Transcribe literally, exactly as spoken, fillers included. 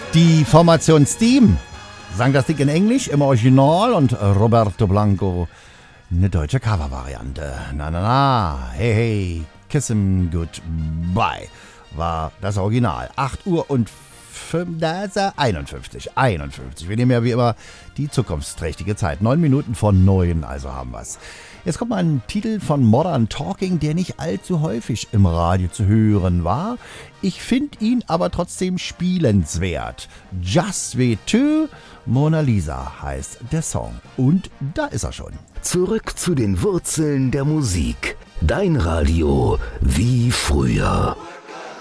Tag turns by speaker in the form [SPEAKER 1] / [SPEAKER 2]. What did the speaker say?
[SPEAKER 1] Die Formation Steam sang das Ding in Englisch im Original und Roberto Blanco eine deutsche Covervariante. Na na na, hey hey, kiss him goodbye war das Original. acht Uhr und einundfünfzig. einundfünfzig. Wir nehmen ja wie immer die zukunftsträchtige Zeit. Neun Minuten vor neun, also haben wir's. Jetzt kommt mal ein Titel von Modern Talking, der nicht allzu häufig im Radio zu hören war. Ich finde ihn aber trotzdem spielenswert. Just We Two, Mona Lisa heißt der Song. Und da ist er schon.
[SPEAKER 2] Zurück zu den Wurzeln der Musik. Dein Radio wie früher.